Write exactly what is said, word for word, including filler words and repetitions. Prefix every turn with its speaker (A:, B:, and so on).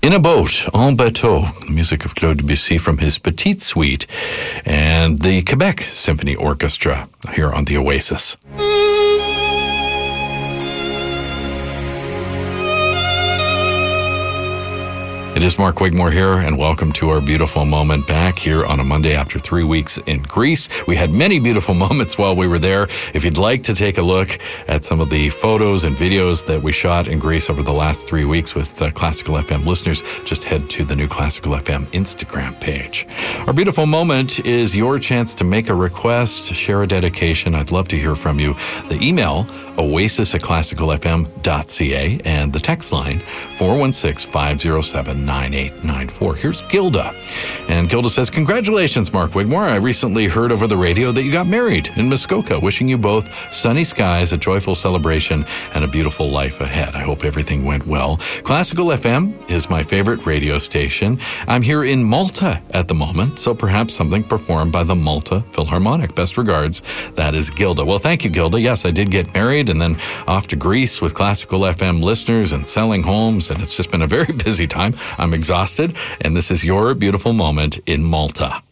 A: In a Boat, En Bateau, the music of Claude Debussy from his Petite Suite, and the Quebec Symphony Orchestra here on the Oasis. It is Mark Wigmore here, and welcome to our beautiful moment back here on a Monday after three weeks in Greece. We had many beautiful moments while we were there. If you'd like to take a look at some of the photos and videos that we shot in Greece over the last three weeks with uh, Classical F M listeners, just head to the new Classical F M Instagram page. Our beautiful moment is your chance to make a request, share a dedication. I'd love to hear from you. The email, oasis at classical f m dot c a, and the text line, four one six, five oh seven, nine eight nine four. Here's Gilda. And Gilda says, congratulations, Mark Wigmore. I recently heard over the radio that you got married in Muskoka. Wishing you both sunny skies, a joyful celebration, and a beautiful life ahead. I hope everything went well. Classical F M is my favorite radio station. I'm here in Malta at the moment, so perhaps something performed by the Malta Philharmonic. Best regards. That is Gilda. Well, thank you, Gilda. Yes, I did get married and then off to Greece with Classical F M listeners and selling homes, and it's just been a very busy time. I'm exhausted, and this is your beautiful moment in Malta.